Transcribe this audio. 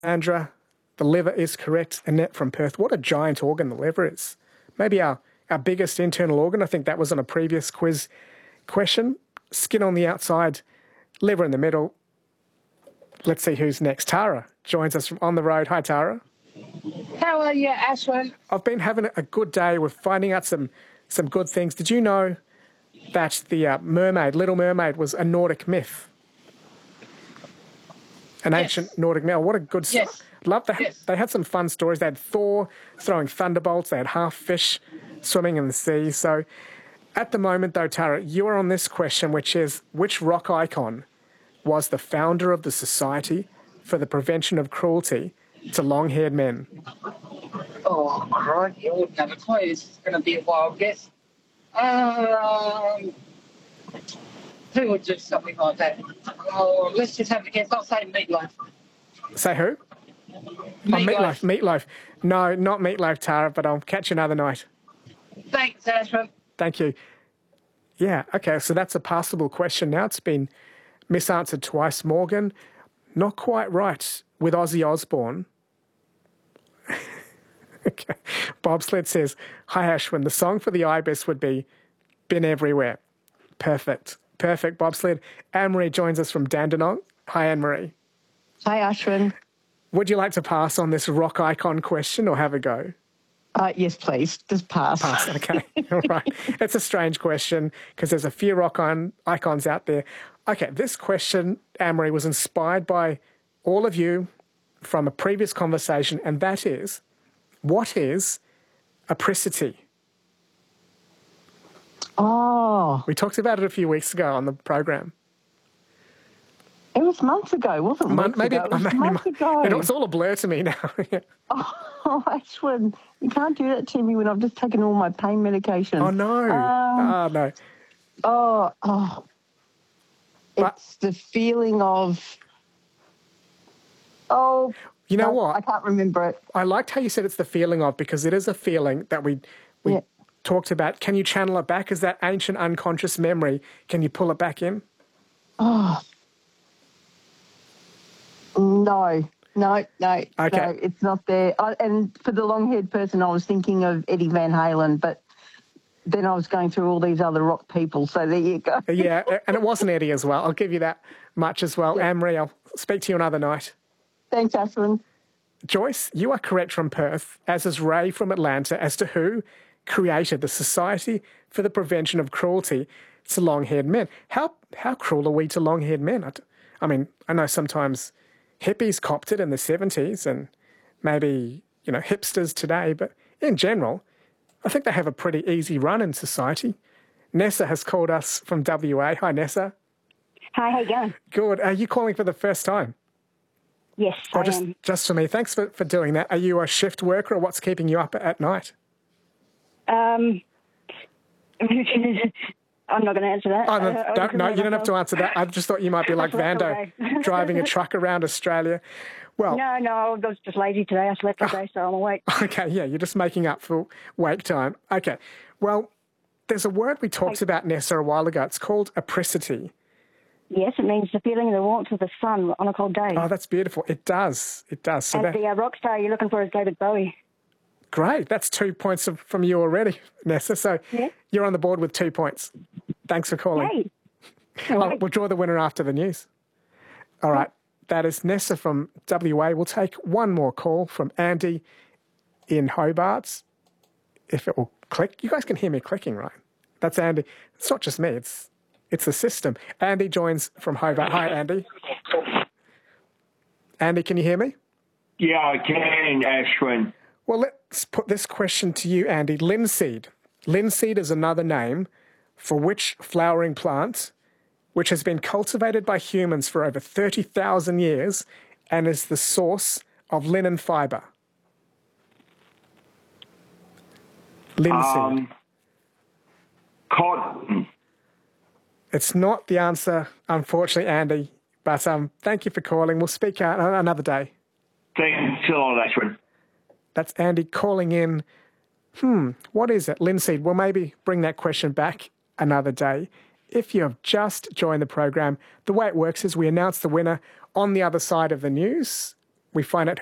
Andra, the liver is correct. Annette from Perth. What a giant organ the liver is. Maybe our biggest internal organ. I think that was on a previous quiz question. Skin on the outside, liver in the middle. Let's see who's next. Tara joins us from On the Road. Hi, Tara. How are you, Ashwin? I've been having a good day with finding out some good things. Did you know that the mermaid, Little Mermaid, was a Nordic myth? An ancient Nordic myth. What a good story. Yes. Love that. Yes. They had some fun stories. They had Thor throwing thunderbolts. They had half fish swimming in the sea. So at the moment, though, Tara, you are on this question, which is, which rock icon was the founder of the Society for the Prevention of Cruelty to Long-Haired Men? Oh, crikey, I wouldn't have a clue. This is going to be a wild guess. Who would do something like that? Oh, let's just have a guess. I'll say Meatloaf. Say who? Meatloaf. Meatloaf. No, not Meatloaf, Tara, but I'll catch you another night. Thanks, Ashwin. Thank you. Yeah, okay, so that's a passable question now. It's been misanswered twice. Morgan, not quite right with Ozzy Osbourne. Okay. Bobsled says, hi, Ashwin. The song for the Ibis would be Been Everywhere. Perfect. Perfect, Bobsled. Anne-Marie joins us from Dandenong. Hi, Anne-Marie. Hi, Ashwin. Would you like to pass on this rock icon question or have a go? Yes, please. Just pass. Pass, okay. All right. It's a strange question because there's a few rock icons out there. Okay, this question, Anne-Marie, was inspired by all of you from a previous conversation, and that is, what is apricity? Oh. We talked about it a few weeks ago on the program. It was months ago, wasn't it? Maybe It was months ago. It's all a blur to me now. Oh, Ashwin, you can't do that to me when I've just taken all my pain medication. Oh, no. No. Oh. It's the feeling of... Oh, you know what? I can't remember it. I liked how you said it's the feeling of, because it is a feeling that we talked about. Can you channel it back? Is that ancient unconscious memory? Can you pull it back in? Oh. No. Okay. No, it's not there. And for the long-haired person, I was thinking of Eddie Van Halen, but then I was going through all these other rock people, so there you go. Yeah, and it wasn't Eddie as well. I'll give you that much as well. Yeah. Anne-Marie, I'll speak to you another night. Thanks, Ashwin. Joyce, you are correct from Perth, as is Ray from Atlanta, as to who created the Society for the Prevention of Cruelty to Long-Haired Men. How cruel are we to long-haired men? I mean, I know sometimes hippies copped it in the 70s and maybe, hipsters today, but in general, I think they have a pretty easy run in society. Nessa has called us from WA. Hi, Nessa. Hi, how you going? Good. Are you calling for the first time? Yes, I am. Just for me. Thanks for doing that. Are you a shift worker or what's keeping you up at night? I'm not going to answer that. No, you don't have to answer that. I just thought you might be like Vando, driving a truck around Australia. Well, No, I was just lazy today. I slept all day, so I'm awake. Okay, yeah, you're just making up for wake time. Okay, well, there's a word we talked about, Nessa, a while ago. It's called apricity. Yes, it means the feeling of the warmth of the sun on a cold day. Oh, that's beautiful. It does. So and the rock star you're looking for is David Bowie. Great. That's 2 points from you already, Nessa. So you're on the board with 2 points. Thanks for calling. Hey. We'll draw the winner after the news. All right. That is Nessa from WA. We'll take one more call from Andy in Hobart. If it will click. You guys can hear me clicking, right? That's Andy. It's not just me. It's the system. Andy joins from Hobart. Hi, Andy. Andy, can you hear me? Yeah, I can, Ashwin. Well, let's put this question to you, Andy. Linseed. Linseed is another name for which flowering plant which has been cultivated by humans for over 30,000 years and is the source of linen fibre? Linseed. Cotton. It's not the answer, unfortunately, Andy, but thank you for calling. We'll speak out another day. Thanks a lot, Ashwin. That's Andy calling in. What is it? Linseed. We'll maybe bring that question back another day. If you have just joined the program, the way it works is we announce the winner on the other side of the news. we find out